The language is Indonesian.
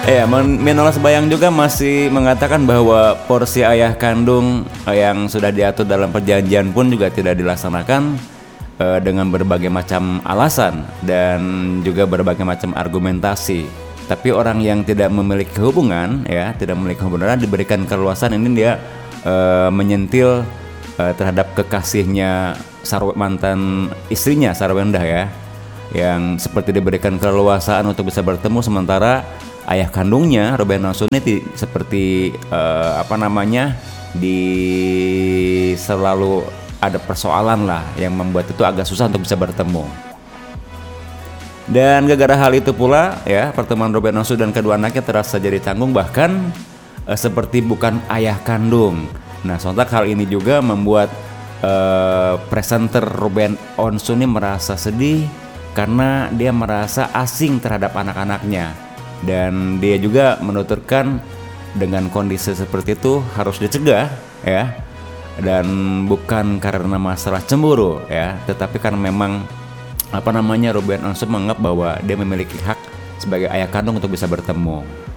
Ya, Manolas Bayang juga masih mengatakan bahwa porsi ayah kandung yang sudah diatur dalam perjanjian pun juga tidak dilaksanakan dengan berbagai macam alasan dan juga berbagai macam argumentasi. Tapi orang yang tidak memiliki hubungan, ya, tidak memiliki hubungan diberikan keleluasan ini dia menyentil terhadap kekasihnya mantan istrinya Sarwendah ya, yang seperti diberikan keleluasaan untuk bisa bertemu, sementara ayah kandungnya Ruben Onsu ini seperti selalu ada persoalan lah yang membuat itu agak susah untuk bisa bertemu. Dan gara-gara hal itu pula ya, pertemuan Ruben Onsu dan kedua anaknya terasa jadi canggung, bahkan seperti bukan ayah kandung. Nah, sontak hal ini juga membuat presenter Ruben Onsu ini merasa sedih karena dia merasa asing terhadap anak-anaknya. Dan dia juga menuturkan dengan kondisi seperti itu harus dicegah ya, dan bukan karena masalah cemburu ya, tetapi karena memang Ruben Onsu menganggap bahwa dia memiliki hak sebagai ayah kandung untuk bisa bertemu.